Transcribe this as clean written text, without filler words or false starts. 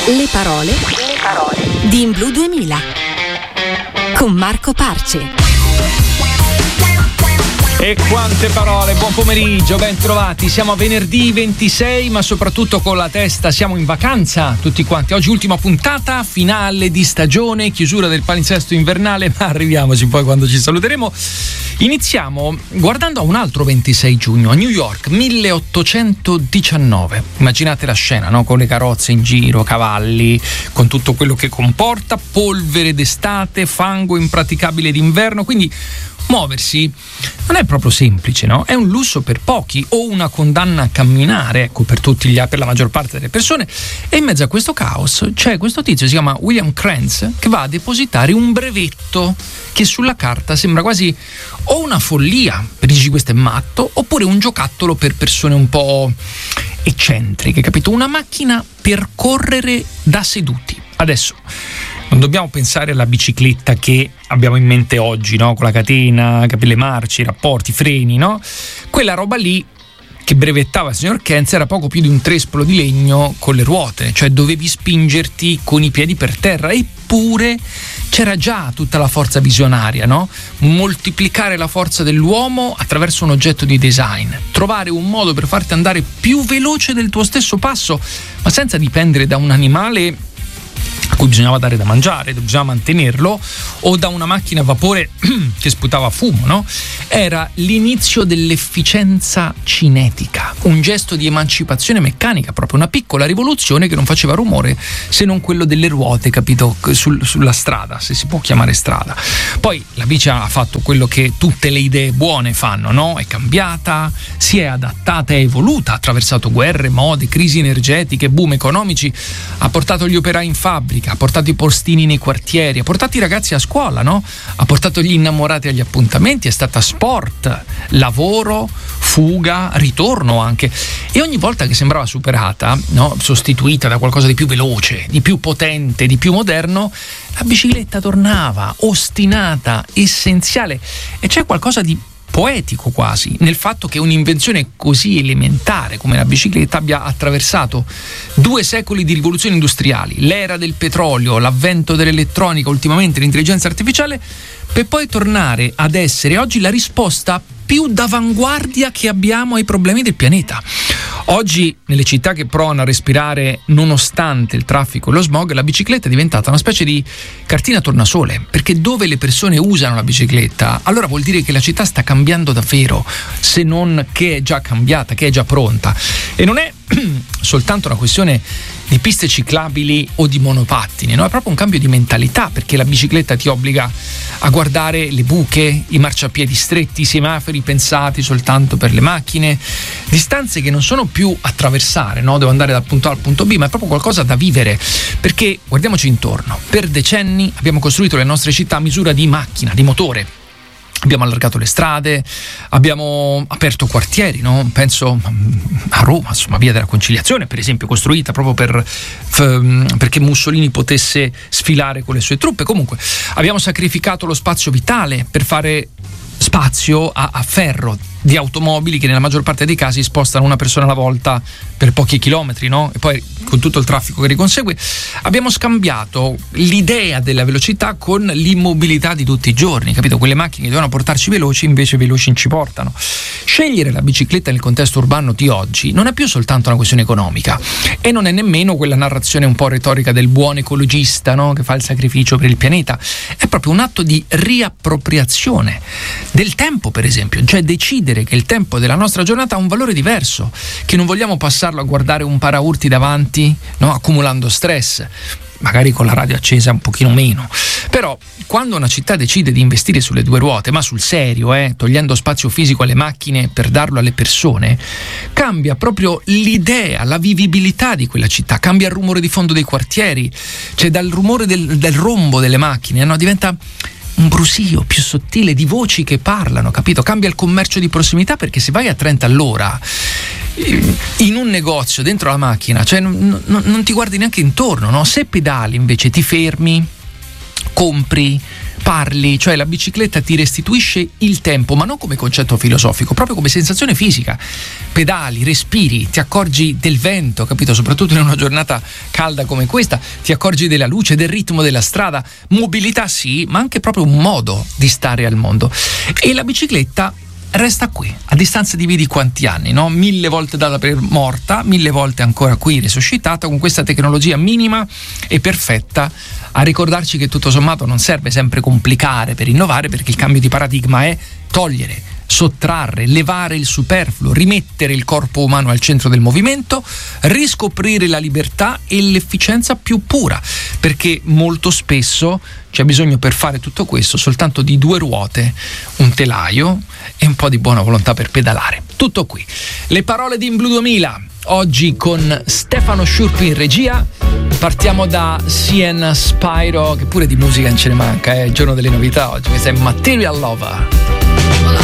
Le parole di In Blu 2000 con Marco Parce. E quante parole, buon pomeriggio, ben trovati. Siamo a venerdì 26, ma soprattutto con la testa siamo in vacanza tutti quanti. Oggi ultima puntata, finale di stagione, chiusura del palinsesto invernale, ma arriviamoci poi quando ci saluteremo. Iniziamo guardando a un altro 26 giugno, a New York, 1819. Immaginate la scena, no? Con le carrozze in giro, cavalli, con tutto quello che comporta, polvere d'estate, fango impraticabile d'inverno, quindi muoversi non è proprio semplice, no? È un lusso per pochi o una condanna a camminare, ecco, per la maggior parte delle persone. E in mezzo a questo caos c'è questo tizio, si chiama William Krantz, che va a depositare un brevetto che sulla carta sembra quasi o una follia, per dici questo è matto, oppure un giocattolo per persone un po' eccentriche, capito? Una macchina per correre da seduti. Adesso non dobbiamo pensare alla bicicletta che abbiamo in mente oggi, no? Con la catena, le marce, i rapporti, i freni, no? Quella roba lì che brevettava il signor Krantz era poco più di un trespolo di legno con le ruote, cioè dovevi spingerti con i piedi per terra, eppure c'era già tutta la forza visionaria, no? Moltiplicare la forza dell'uomo attraverso un oggetto di design, trovare un modo per farti andare più veloce del tuo stesso passo, ma senza dipendere da un animale a cui bisognava dare da mangiare, bisognava mantenerlo, o da una macchina a vapore che sputava fumo, no? Era l'inizio dell'efficienza cinetica, un gesto di emancipazione meccanica, proprio una piccola rivoluzione che non faceva rumore se non quello delle ruote, capito? Sulla strada, se si può chiamare strada. Poi la bici ha fatto quello che tutte le idee buone fanno, no? È cambiata, si è adattata, è evoluta, ha attraversato guerre, mode, crisi energetiche, boom economici, ha portato gli operai in fabbrica, ha portato i postini nei quartieri, ha portato i ragazzi a scuola, no? Ha portato gli innamorati agli appuntamenti, è stata sport, lavoro, fuga, ritorno anche. E ogni volta che sembrava superata, no? Sostituita da qualcosa di più veloce, di più potente, di più moderno, la bicicletta tornava, ostinata, essenziale. E c'è qualcosa di poetico quasi nel fatto che un'invenzione così elementare come la bicicletta abbia attraversato 2 secoli di rivoluzioni industriali, l'era del petrolio, l'avvento dell'elettronica, ultimamente l'intelligenza artificiale, per poi tornare ad essere oggi la risposta più d'avanguardia che abbiamo ai problemi del pianeta. Oggi nelle città che provano a respirare nonostante il traffico e lo smog, la bicicletta è diventata una specie di cartina tornasole, perché dove le persone usano la bicicletta, allora vuol dire che la città sta cambiando davvero, se non che è già cambiata, che è già pronta. E non è soltanto una questione di piste ciclabili o di monopattini, no? È proprio un cambio di mentalità, perché la bicicletta ti obbliga a guardare le buche, i marciapiedi stretti, i semafori pensati soltanto per le macchine, distanze che non sono più attraversare, no? Devo andare dal punto A al punto B, ma è proprio qualcosa da vivere, perché guardiamoci intorno, per decenni abbiamo costruito le nostre città a misura di macchina, di motore. Abbiamo allargato le strade, abbiamo aperto quartieri, no? Penso a Roma, insomma, Via della Conciliazione, per esempio, costruita proprio perché Mussolini potesse sfilare con le sue truppe. Comunque, abbiamo sacrificato lo spazio vitale per fare spazio a ferro di automobili che nella maggior parte dei casi spostano una persona alla volta per pochi chilometri, no? E poi con tutto il traffico che riconsegue abbiamo scambiato l'idea della velocità con l'immobilità di tutti i giorni, capito? Quelle macchine che dovevano portarci veloci invece veloci ci portano. Scegliere la bicicletta nel contesto urbano di oggi non è più soltanto una questione economica e non è nemmeno quella narrazione un po' retorica del buon ecologista, no? Che fa il sacrificio per il pianeta. È proprio un atto di riappropriazione del tempo, per esempio, cioè decidere che il tempo della nostra giornata ha un valore diverso, che non vogliamo passarlo a guardare un paraurti davanti, no? Accumulando stress, magari con la radio accesa un pochino meno. Però quando una città decide di investire sulle 2 ruote, ma sul serio, togliendo spazio fisico alle macchine per darlo alle persone, cambia proprio l'idea, la vivibilità di quella città, cambia il rumore di fondo dei quartieri, cioè dal rumore del rombo delle macchine, no? Diventa un brusio più sottile di voci che parlano, capito? Cambia il commercio di prossimità, perché se vai a 30 all'ora in un negozio dentro la macchina, cioè non ti guardi neanche intorno, no? Se pedali invece ti fermi, compri, parli, cioè la bicicletta ti restituisce il tempo, ma non come concetto filosofico, proprio come sensazione fisica. Pedali, respiri, ti accorgi del vento, capito? Soprattutto in una giornata calda come questa, ti accorgi della luce, del ritmo della strada. Mobilità sì, ma anche proprio un modo di stare al mondo. E la bicicletta resta qui, a distanza di vedi quanti anni, no? 1000 volte data per morta, 1000 volte ancora qui risuscitata, con questa tecnologia minima e perfetta a ricordarci che tutto sommato non serve sempre complicare per innovare, perché il cambio di paradigma è togliere, sottrarre, levare il superfluo, rimettere il corpo umano al centro del movimento, riscoprire la libertà e l'efficienza più pura, perché molto spesso c'è bisogno per fare tutto questo soltanto di 2 ruote, un telaio e un po' di buona volontà per pedalare. Tutto qui. Le parole di In Blu 2000, oggi con Stefano Sciurpi in regia. Partiamo da Sienna Spyro, che pure di musica non ce ne manca, è il giorno delle novità oggi. Questa è Material Lover.